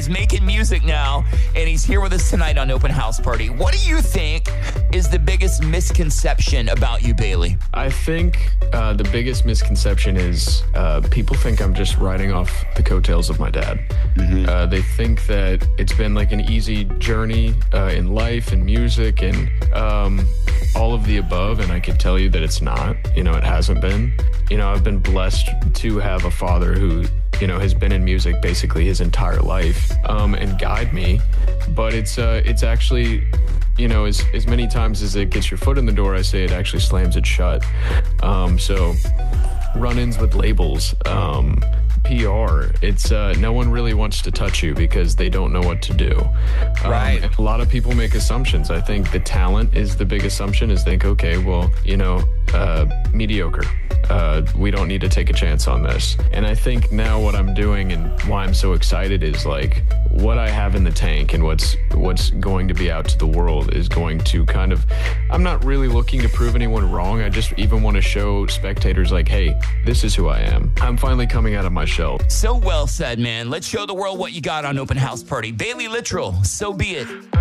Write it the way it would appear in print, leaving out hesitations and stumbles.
He's making music now, and he's here with us tonight on Open House Party. What do you think is the biggest misconception about you, Bailey? I think the biggest misconception is people think I'm just riding off the coattails of my dad. Mm-hmm. They think that it's been like an easy journey in life and music and all of the above, and I could tell you that it's not. You know, it hasn't been. You know, I've been blessed to have a father who, you know, has been in music basically his entire life and guide me. But it's actually, you know, as many times as it gets your foot in the door, I say it actually slams it shut. So run-ins with labels, PR, it's no one really wants to touch you because they don't know what to do. Right. A lot of people make assumptions. I think the talent is the big assumption, is think, okay, well, you know, mediocre. We don't need to take a chance on this. And I think now what I'm doing and why I'm so excited is like what I have in the tank and what's going to be out to the world is going to kind of, I'm not really looking to prove anyone wrong. I just even want to show spectators like, hey, this is who I am. I'm finally coming out of my shell. So well said, man. Let's show the world what you got on Open House Party. Bailey Littrell, so be it.